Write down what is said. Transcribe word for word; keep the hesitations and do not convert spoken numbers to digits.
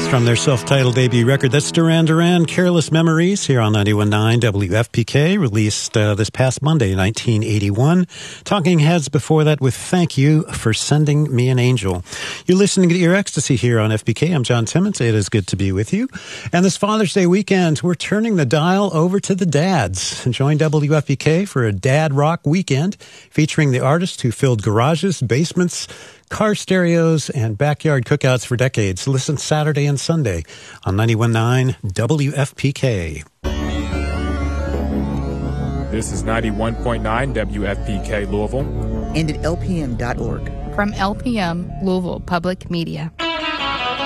from their self-titled debut record. That's Duran Duran, Careless Memories, here on ninety-one point nine W F P K, released uh, this past Monday, nineteen eighty-one. Talking Heads before that with Thank You for Sending Me an Angel. You're listening to Ear Ecstasy here on F P K. I'm John Timmons. It is good to be with you. And this Father's Day weekend, we're turning the dial over to the dads. Join W F P K for a Dad Rock weekend featuring the artists who filled garages, basements, car stereos, and backyard cookouts for decades. Listen Saturday and Sunday on ninety-one point nine W F P K. This is ninety-one point nine W F P K Louisville. And at L P M dot org. From L P M, Louisville Public Media.